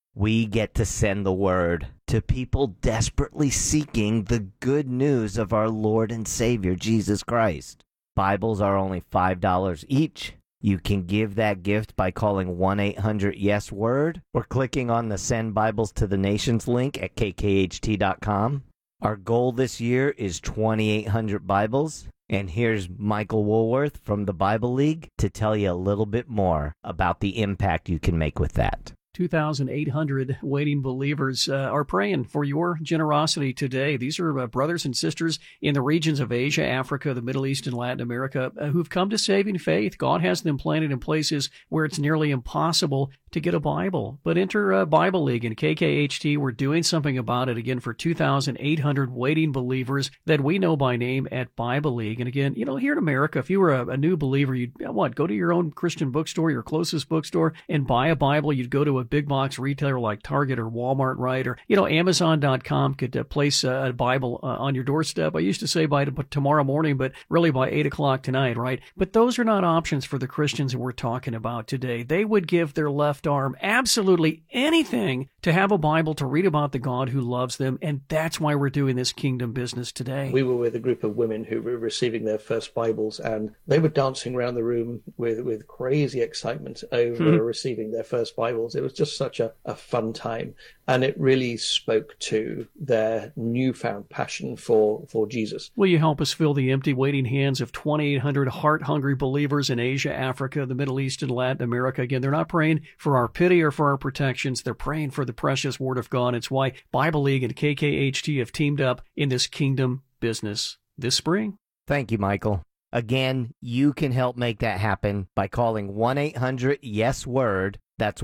We get to send the word to people desperately seeking the good news of our Lord and Savior, Jesus Christ. Bibles are only $5 each. You can give that gift by calling 1-800-YES-WORD or clicking on the Send Bibles to the Nations link at kkht.com. Our goal this year is 2,800 Bibles. And here's Michael Woolworth from the Bible League to tell you a little bit more about the impact you can make with that. 2,800 waiting believers are praying for your generosity today. These are brothers and sisters in the regions of Asia, Africa, the Middle East, and Latin America who've come to saving faith. God has them planted in places where it's nearly impossible to get a Bible. But enter Bible League and KKHT. We're doing something about it again for 2,800 waiting believers that we know by name at Bible League. And again, here in America, if you were a new believer, you'd go to your own Christian bookstore, your closest bookstore, and buy a Bible. You'd go to a big box retailer like Target or Walmart, right? Or, Amazon.com could place a Bible on your doorstep. I used to say by tomorrow morning, but really by 8 o'clock tonight, right? But those are not options for the Christians that we're talking about today. They would give their left arm absolutely anything to have a Bible to read about the God who loves them, and that's why we're doing this kingdom business today. We were with a group of women who were receiving their first Bibles, and they were dancing around the room with crazy excitement over receiving their first Bibles. It was just such a fun time, and it really spoke to their newfound passion for Jesus. Will you help us fill the empty waiting hands of 2,800 heart-hungry believers in Asia, Africa, the Middle East, and Latin America? Again, they're not praying for our pity or for our protections. They're praying for the precious Word of God. It's why Bible League and KKHT have teamed up in this kingdom business this spring. Thank you, Michael. Again, you can help make that happen by calling 1-800-YES-WORD. That's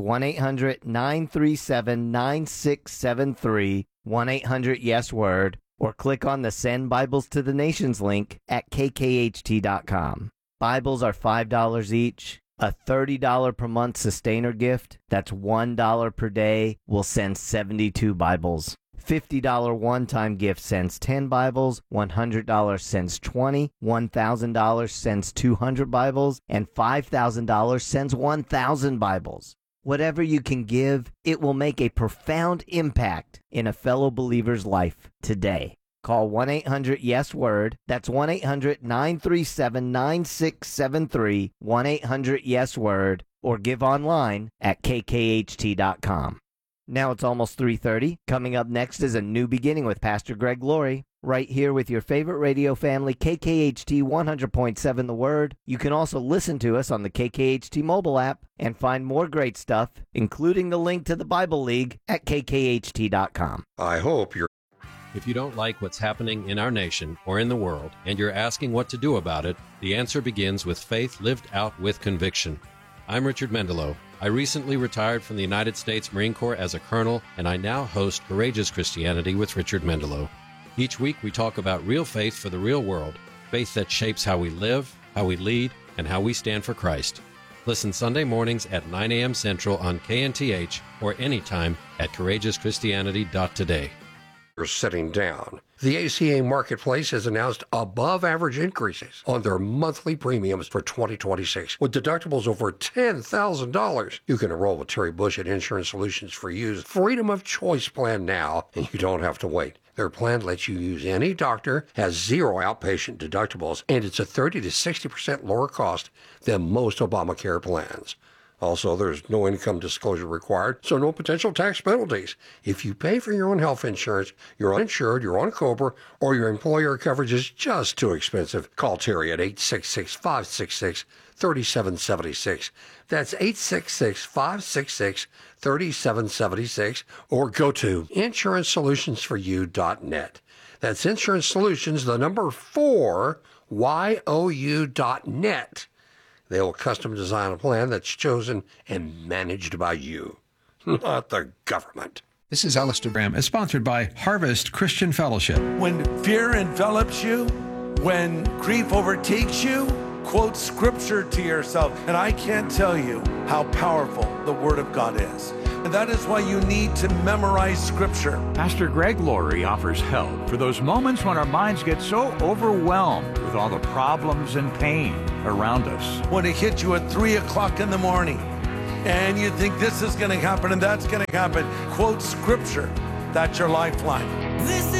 1-800-937-9673, 1-800-YES-WORD, or click on the Send Bibles to the Nations link at kkht.com. Bibles are $5 each. A $30 per month sustainer gift, that's $1 per day, will send 72 Bibles. $50 one-time gift sends 10 Bibles, $100 sends 20, $1,000 sends 200 Bibles, and $5,000 sends 1,000 Bibles. Whatever you can give, it will make a profound impact in a fellow believer's life today. Call 1-800-YES-WORD. That's 1-800-937-9673, 1-800-YES-WORD, or give online at kkht.com. Now it's almost 3:30. Coming up next is A New Beginning with Pastor Greg Laurie, right here with your favorite radio family, KKHT 100.7 The Word. You can also listen to us on the KKHT mobile app and find more great stuff, including the link to the Bible League at kkht.com. I hope you're... If you don't like what's happening in our nation or in the world, and you're asking what to do about it, the answer begins with faith lived out with conviction. I'm Richard Mendelow. I recently retired from the United States Marine Corps as a colonel, and I now host Courageous Christianity with Richard Mendelow. Each week we talk about real faith for the real world, faith that shapes how we live, how we lead, and how we stand for Christ. Listen Sunday mornings at 9 a.m. Central on KNTH or anytime at courageouschristianity.today. You're sitting down. The ACA Marketplace has announced above-average increases on their monthly premiums for 2026. With deductibles over $10,000, you can enroll with Terry Bush at Insurance Solutions for You's Freedom of Choice plan now, and you don't have to wait. Their plan lets you use any doctor, has zero outpatient deductibles, and it's a 30 to 60% lower cost than most Obamacare plans. Also, there's no income disclosure required, so no potential tax penalties. If you pay for your own health insurance, you're uninsured, you're on COBRA, or your employer coverage is just too expensive, call Terry at 866-566-3776. That's 866-566-3776, or go to InsuranceSolutionsForYou.net. That's Insurance Solutions, the number 4, YOU.net. They will custom design a plan that's chosen and managed by you, not the government. This is Alistair Graham. It's sponsored by Harvest Christian Fellowship. When fear envelops you, when grief overtakes you, quote scripture to yourself. And I can't tell you how powerful the Word of God is. And that is why you need to memorize scripture. Pastor Greg Laurie offers help for those moments when our minds get so overwhelmed with all the problems and pain around us. When it hits you at 3 o'clock in the morning and you think this is going to happen and that's going to happen, quote scripture. That's your lifeline.